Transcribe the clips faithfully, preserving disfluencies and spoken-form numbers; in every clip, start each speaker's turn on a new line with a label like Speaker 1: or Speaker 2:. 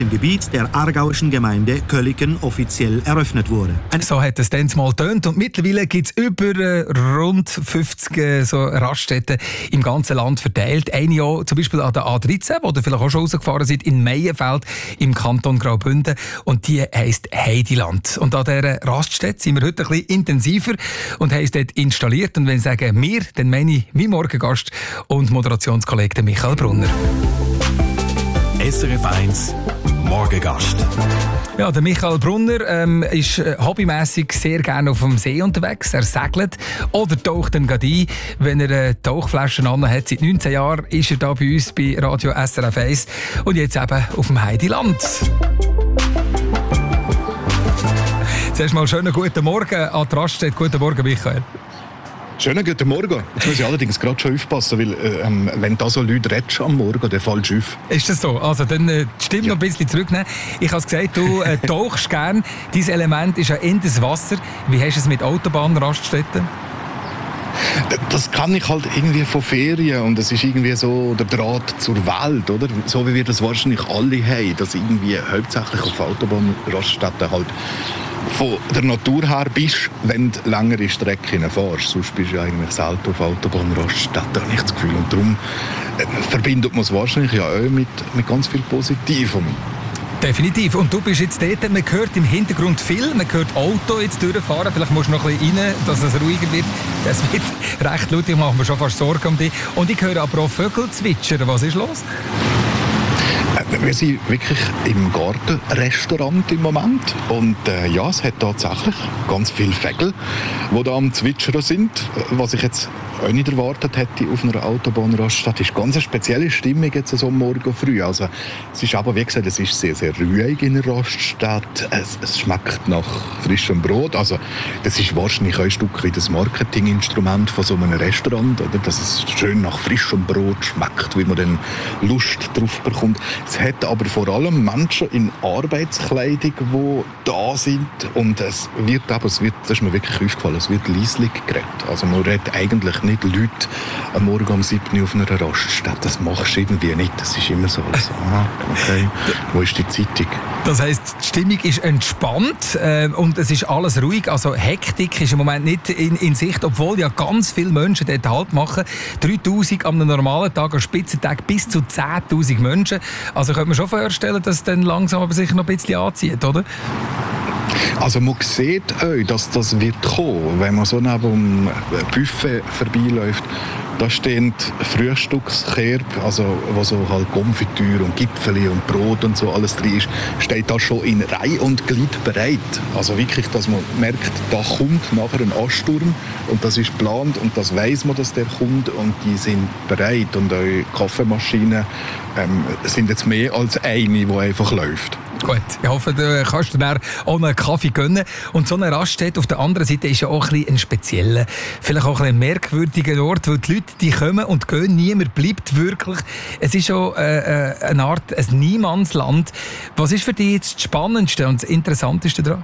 Speaker 1: im Gebiet der aargauischen Gemeinde Köliken offiziell eröffnet wurde.
Speaker 2: So hat es dann mal getönt und mittlerweile gibt es über äh, rund fünfzig äh, so Raststätten im ganzen Land verteilt. Eine ja zum Beispiel an der A dreizehn, wo ihr vielleicht auch schon rausgefahren seid, in Meienfeld im Kanton Graubünden, und die heisst Heidiland. Und an dieser Raststätte sind wir heute ein bisschen intensiver und haben es dort installiert. Und wenn ich sage «wir», dann meine ich mein Morgengast und Moderationskollege Michael Brunner.
Speaker 3: S R F eins Morgengast.
Speaker 2: Ja, der Michael Brunner ähm, ist äh, hobbymässig sehr gerne auf dem See unterwegs. Er segelt oder taucht dann gerade ein, wenn er äh, Tauchflaschen an hat. Seit neunzehn Jahren ist er da bei uns bei Radio S R F eins und jetzt eben auf dem Heidiland. Zuerst mal schönen guten Morgen an die Raststätte. Guten Morgen, Michael.
Speaker 4: Schönen guten Morgen. Jetzt muss ich allerdings gerade schon aufpassen, weil ähm, wenn da so Leute redest am Morgen, dann fällst du auf.
Speaker 2: Ist das so? Also dann äh, die Stimme ja. noch ein bisschen zurücknehmen. Ich habe gesagt, du äh, tauchst gern. Dein Element ist ja in das Wasser. Wie hast du es mit Autobahnraststätten?
Speaker 4: Das kann ich halt irgendwie von Ferien, und das ist irgendwie so der Draht zur Welt, oder? So wie wir das wahrscheinlich alle haben, dass irgendwie hauptsächlich auf Autobahnraststätten halt von der Natur her bist, wenn du längere Strecken fährst. Sonst bist du ja eigentlich selten auf Autobahnraststätten, habe ich das Gefühl. Und darum äh, verbindet man es wahrscheinlich ja auch mit, mit ganz viel Positivem.
Speaker 2: Definitiv. Und du bist jetzt dort, man hört im Hintergrund viel, man hört Auto jetzt durchfahren, vielleicht musst du noch ein bisschen rein, dass es ruhiger wird. Es wird recht laut, ich mache mir schon fast Sorgen um dich. Und ich höre aber auch Vögel zwitschern. Was ist los?
Speaker 4: Wir sind wirklich im Gartenrestaurant im Moment und äh, ja, es hat tatsächlich ganz viele Vögel, die da am Zwitschern sind, was ich jetzt auch nicht erwartet hätte auf einer Autobahnraststätte. Es ist ganz eine spezielle Stimmung jetzt so am Morgen früh. Also, es ist aber, wie gesagt, es ist sehr, sehr ruhig in der Raststätte. Es, es schmeckt nach frischem Brot. Also, das ist wahrscheinlich ein Stück wie das Marketinginstrument von so einem Restaurant, oder? Dass es schön nach frischem Brot schmeckt, wie man dann Lust drauf bekommt. Es hat aber vor allem Menschen in Arbeitskleidung, die da sind. Und es wird aber, es wird, das ist mir wirklich aufgefallen, es wird leislich geredet. Also, man redet eigentlich nicht Leute am Morgen um sieben Uhr auf einer Raststätte. Das machst du irgendwie nicht. Das ist immer so. Also, ah, okay. Wo ist die Zeitung?
Speaker 2: Das heisst, die Stimmung ist entspannt äh, und es ist alles ruhig. Also Hektik ist im Moment nicht in, in Sicht, obwohl ja ganz viele Menschen dort Halt machen. dreitausend am normalen Tag, am Spitzentag bis zu zehntausend Menschen. Also könnte man schon vorstellen, dass es dann langsam aber sicher noch ein bisschen anzieht, oder?
Speaker 4: Also man sieht auch, dass das wird kommen, wenn man so neben dem Buffet vorbeiläuft. Da stehen Frühstückskerb, also wo so halt Konfitüre und Gipfeli und Brot und so alles drin ist, steht da schon in Reihe und Glied bereit. Also wirklich, dass man merkt, da kommt nachher ein Ansturm und das ist geplant und das weiss man, dass der kommt und die sind bereit. Und eure Kaffeemaschinen ähm, sind jetzt mehr als eine, die einfach läuft.
Speaker 2: Gut, ich hoffe, du kannst dir auch einen Kaffee gönnen. Und so eine Raststätte auf der anderen Seite ist ja auch ein, bisschen ein spezieller, vielleicht auch ein merkwürdiger Ort, weil die Leute, die kommen und gehen, niemand bleibt wirklich. Es ist schon äh, eine Art ein Niemandsland. Was ist für dich jetzt das Spannendste und das Interessanteste daran?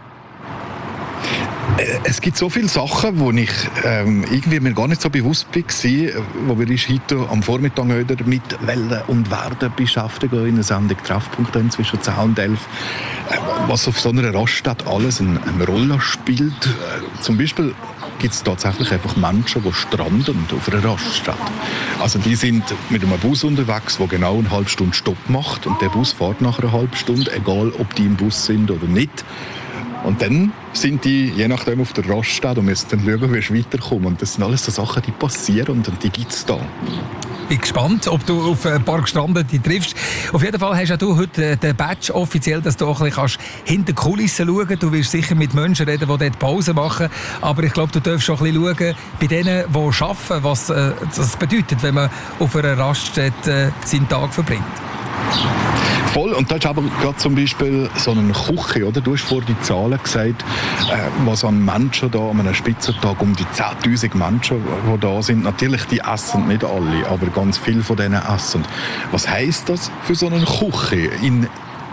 Speaker 4: Es gibt so viele Sachen, wo ich ähm, irgendwie mir gar nicht so bewusst war, wo wir uns heute am Vormittag wieder mit Wellen und Werden beschäftigen, in einer Sendung Treffpunkt zwischen zehn und elf, äh, was auf so einer Raststätte alles eine, eine Rolle spielt. Äh, zum Beispiel gibt es tatsächlich einfach Menschen, die stranden auf einer Raststätte. Also die sind mit einem Bus unterwegs, der genau eine halbe Stunde Stopp macht und der Bus fährt nach einer halben Stunde, egal ob die im Bus sind oder nicht. Und dann sind die, je nachdem, auf der Raststätte und müssen dann schauen, wie sie weiterkommen. Und das sind alles so Sachen, die passieren und die gibt es da.
Speaker 2: Ich bin gespannt, ob du auf ein paar Gestrandete triffst. Auf jeden Fall hast du heute den Badge offiziell, dass du auch ein bisschen hinter die Kulissen schauen kannst. Du wirst sicher mit Menschen reden, die dort Pause machen. Aber ich glaube, du darfst auch ein bisschen schauen bei denen, die arbeiten, was äh, das bedeutet, wenn man auf einer Raststätte äh, seinen Tag verbringt.
Speaker 4: Voll. Und da ist aber gerade zum Beispiel so eine Küche, oder? Du hast vorhin die Zahlen gesagt, äh, was an Menschen da an einem Spitzentag um die zehntausend Menschen, die da sind. Natürlich, die essen nicht alle, aber ganz viele von denen essen. Was heisst das für so eine Küche? In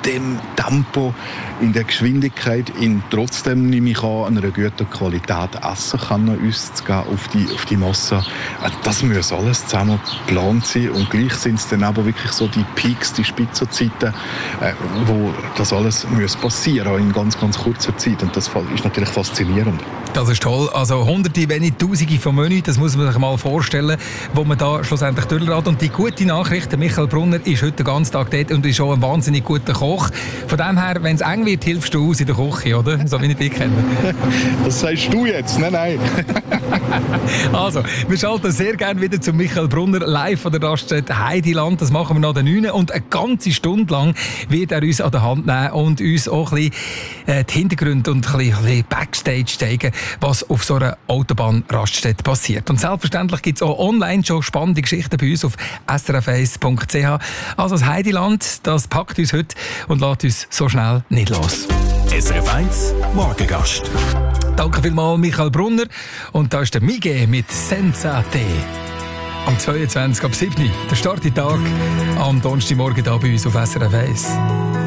Speaker 4: dem Tempo, in der Geschwindigkeit, in trotzdem, nehme ich an, einer guten Qualität essen kann, uns zu geben auf die, auf die Masse. Also das muss alles zusammen geplant sein und gleich sind es dann aber wirklich so die Peaks, die Spitzenzeiten, äh, wo das alles muss passieren muss in ganz, ganz kurzer Zeit und das ist natürlich faszinierend.
Speaker 2: Das ist toll. Also hunderte, wenn nicht tausende von Menü, das muss man sich mal vorstellen, wo man da schlussendlich durchlässt. Und die gute Nachricht, der Michael Brunner ist heute den ganzen Tag dort und ist auch ein wahnsinnig guter Koch. Von dem her, wenn es eng wird, hilfst du aus in der Küche, oder? So wie ich dich kenne.
Speaker 4: Das sagst du jetzt? Nein, nein.
Speaker 2: Also, wir schalten sehr gerne wieder zu Michael Brunner live von der Raststätte Heidiland. Das machen wir nach der neun und eine ganze Stunde lang wird er uns an der Hand nehmen und uns auch ein bisschen äh, die Hintergründe und ein bisschen, ein bisschen Backstage zeigen, was auf so einer Autobahnraststätte passiert. Und selbstverständlich gibt es auch online schon spannende Geschichten bei uns auf s r f eins punkt c h. Also das Heidiland, das packt uns heute und lässt uns so schnell nicht los.
Speaker 3: S R F eins Morgengast.
Speaker 2: Danke vielmals, Michael Brunner. Und da ist der Mige mit Sensate. Am zweiundzwanzigsten ab sieben Uhr, der Starttag am Donnerstagmorgen hier bei uns auf S R F eins.